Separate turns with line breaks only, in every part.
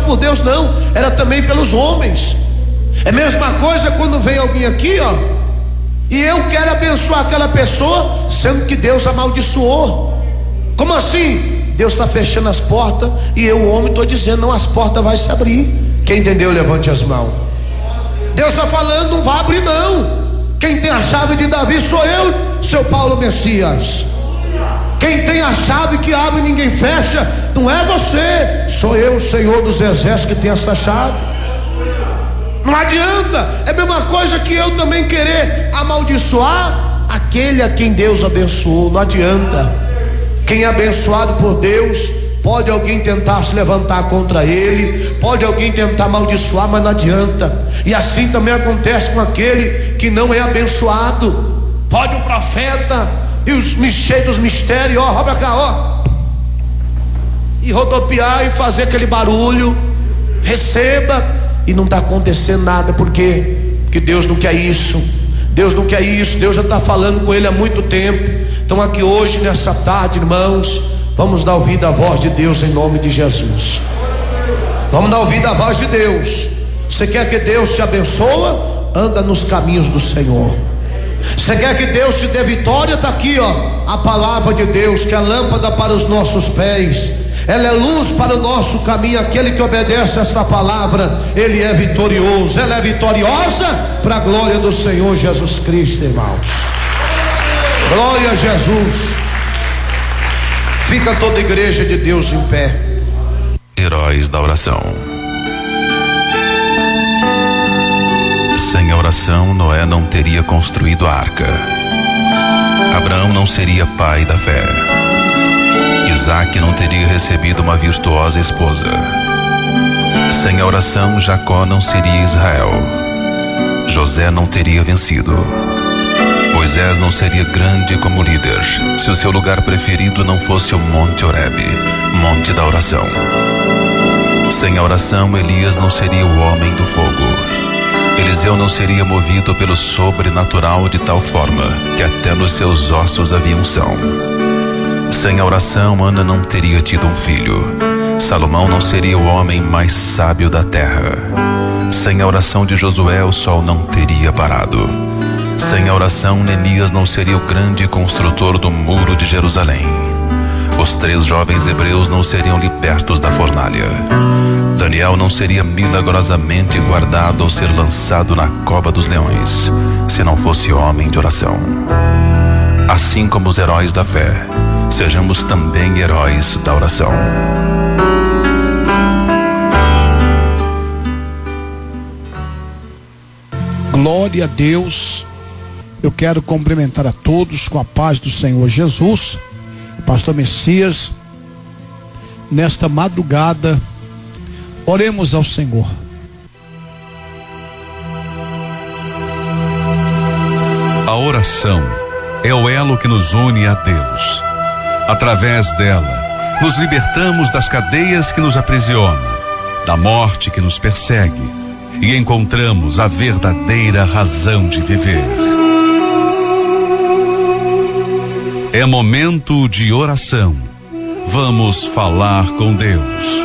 por Deus, não, era também pelos homens. É a mesma coisa quando vem alguém aqui, ó, e eu quero abençoar aquela pessoa, sendo que Deus amaldiçoou. Como assim? Deus está fechando as portas e eu, o homem, estou dizendo: não, as portas vão se abrir. Quem entendeu, levante as mãos. Deus está falando: não vai abrir não. Quem tem a chave de Davi sou eu, seu Paulo Messias. Quem tem a chave que abre e ninguém fecha, não é você, sou eu, o Senhor dos Exércitos, que tem essa chave. Não adianta. É a mesma coisa que eu também querer amaldiçoar aquele a quem Deus abençoou. Não adianta. Quem é abençoado por Deus, pode alguém tentar se levantar contra ele, pode alguém tentar amaldiçoar, mas não adianta. E assim também acontece com aquele que não é abençoado. Pode o profeta e os cheios dos mistérios, ó, pra cá, ó, e rodopiar e fazer aquele barulho, receba, e não está acontecendo nada. Por quê? Porque Deus não quer isso. Deus não quer isso. Deus já está falando com ele há muito tempo. Então aqui hoje, nessa tarde, irmãos, vamos dar ouvido à voz de Deus em nome de Jesus. Vamos dar ouvido à voz de Deus. Você quer que Deus te abençoe? Anda nos caminhos do Senhor. Você quer que Deus te dê vitória? Está aqui, ó, a palavra de Deus, que é lâmpada para os nossos pés, ela é luz para o nosso caminho. Aquele que obedece a essa palavra, ele é vitorioso. Ela é vitoriosa para a glória do Senhor Jesus Cristo, irmãos. Glória a Jesus. Fica toda a igreja de Deus em pé.
Heróis da oração. Sem a oração, Noé não teria construído a arca. Abraão não seria pai da fé. Isaac não teria recebido uma virtuosa esposa. Sem a oração, Jacó não seria Israel. José não teria vencido. Moisés não seria grande como líder se o seu lugar preferido não fosse o Monte Horebe, monte da oração. Sem a oração, Elias não seria o homem do fogo. Eliseu não seria movido pelo sobrenatural de tal forma que até nos seus ossos havia unção. Sem a oração, Ana não teria tido um filho. Salomão não seria o homem mais sábio da terra. Sem a oração de Josué, o sol não teria parado. Sem a oração, Neemias não seria o grande construtor do muro de Jerusalém. Os 3 jovens hebreus não seriam libertos da fornalha. Daniel não seria milagrosamente guardado ao ser lançado na cova dos leões, se não fosse homem de oração. Assim como os heróis da fé, sejamos também heróis da oração.
Glória a Deus. Eu quero cumprimentar a todos com a paz do Senhor Jesus. Pastor Messias, nesta madrugada, oremos ao Senhor.
A oração é o elo que nos une a Deus. Através dela, nos libertamos das cadeias que nos aprisionam, da morte que nos persegue, e encontramos a verdadeira razão de viver. É momento de oração. Vamos falar com Deus.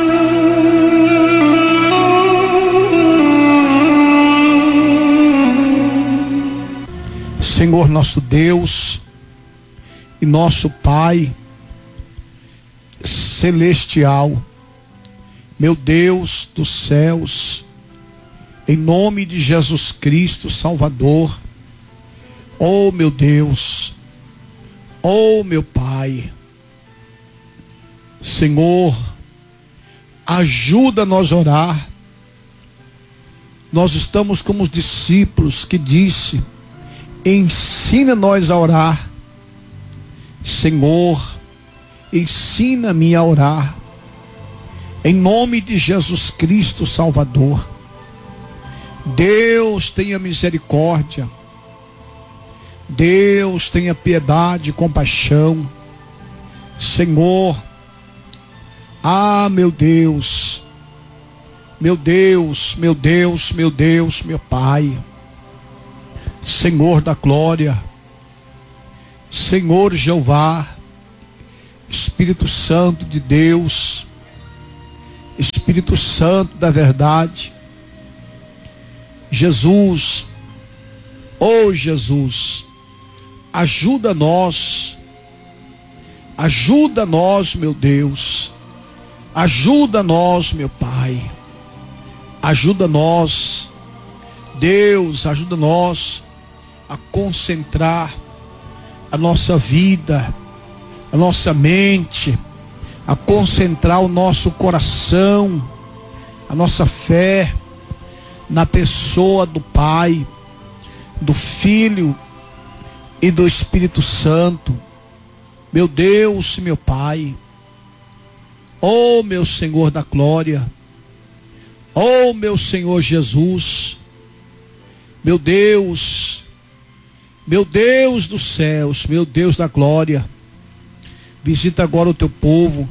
Senhor nosso Deus e nosso Pai celestial, meu Deus dos céus, em nome de Jesus Cristo Salvador, oh meu Deus, oh meu Pai, Senhor, ajuda-nos a orar. Nós estamos como os discípulos que disse: ensina-nos a orar. Senhor, ensina-me a orar, em nome de Jesus Cristo Salvador. Deus tenha misericórdia, Deus tenha piedade e compaixão. Senhor, meu Deus, meu Deus, meu Deus, meu Deus, meu Pai, Senhor da glória, Senhor Jeová, Espírito Santo de Deus, Espírito Santo da verdade, Jesus, oh Jesus, ajuda nós, meu Deus, ajuda nós, meu Pai, ajuda nós, Deus, ajuda nós a concentrar a nossa vida, a nossa mente, a concentrar o nosso coração, a nossa fé na pessoa do Pai, do Filho e do Espírito Santo. Meu Deus, meu Pai, oh meu Senhor da glória, oh meu Senhor Jesus, meu Deus dos céus, meu Deus da glória, visita agora o teu povo,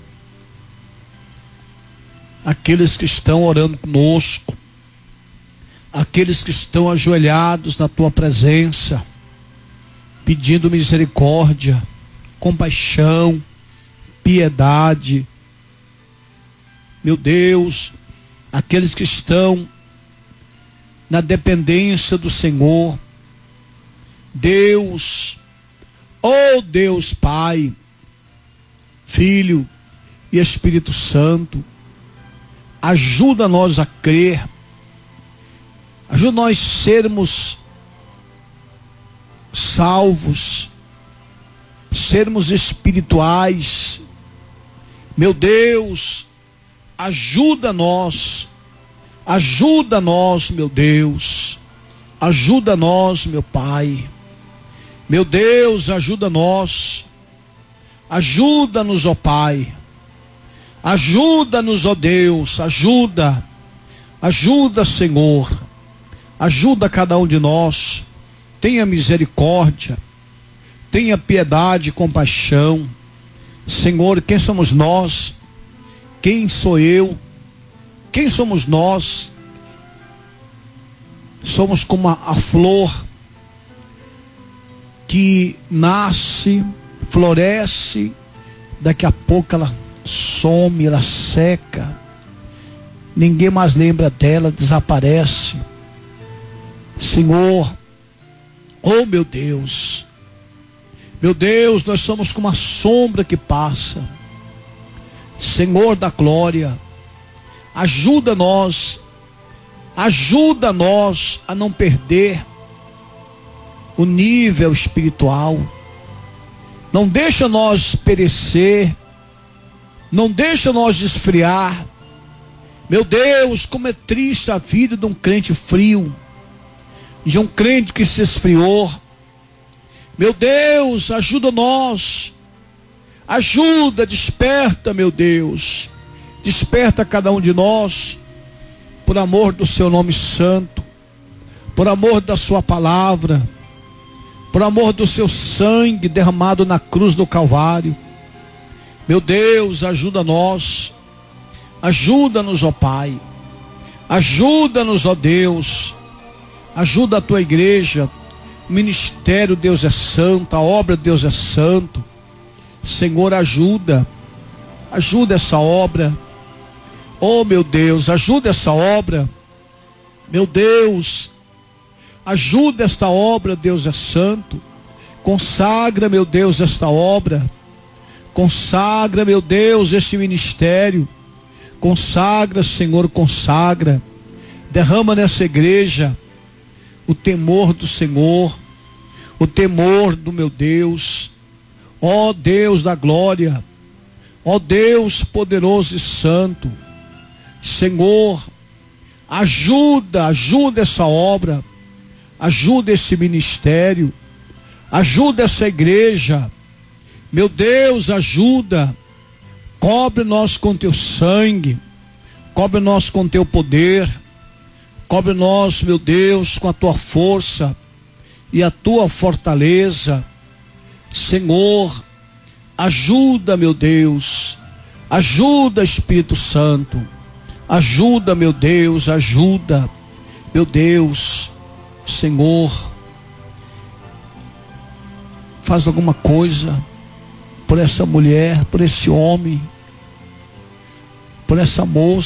aqueles que estão orando conosco, aqueles que estão ajoelhados na tua presença, pedindo misericórdia, compaixão, piedade. Meu Deus, aqueles que estão na dependência do Senhor, Deus, oh Deus Pai, Filho e Espírito Santo, ajuda nós a crer, ajuda nós sermos salvos, sermos espirituais. Meu Deus, ajuda nós, meu Deus, ajuda nós, meu Pai, meu Deus, ajuda nós, ajuda-nos, ó Pai, ajuda-nos, ó Deus, ajuda, Senhor, ajuda cada um de nós, tenha misericórdia, tenha piedade e compaixão. Senhor, quem somos nós? Quem sou eu? Quem somos nós? Somos como a flor que nasce, floresce, daqui a pouco ela some, ela seca, ninguém mais lembra dela, desaparece. Senhor, oh meu Deus, nós somos como a sombra que passa. Senhor da glória, ajuda nós a não perder o nível espiritual. Não deixa nós perecer, não deixa nós esfriar. Meu Deus, como é triste a vida de um crente frio, de um crente que se esfriou. Meu Deus, ajuda nós, ajuda, desperta, meu Deus, desperta cada um de nós, por amor do seu nome santo, por amor da sua palavra, por amor do seu sangue derramado na cruz do Calvário. Meu Deus, ajuda nós, ajuda-nos, ó Pai, ajuda-nos, ó Deus, ajuda a tua igreja, o ministério, Deus é santo, a obra, Deus é santo. Senhor, ajuda essa obra, oh meu Deus, ajuda essa obra, meu Deus, ajuda esta obra, Deus é santo. Consagra, meu Deus, esta obra, consagra, meu Deus, este ministério, consagra, Senhor, consagra, derrama nessa igreja o temor do Senhor, o temor do meu Deus, ó Deus da glória, ó Deus poderoso e santo. Senhor, ajuda essa obra, ajuda esse ministério, ajuda essa igreja, meu Deus, ajuda, cobre nós com teu sangue, cobre nós com teu poder, cobre nós, meu Deus, com a tua força e a tua fortaleza. Senhor, ajuda, meu Deus, ajuda, Espírito Santo, ajuda, meu Deus, ajuda, meu Deus. Senhor, faz alguma coisa por essa mulher, por esse homem, por essa moça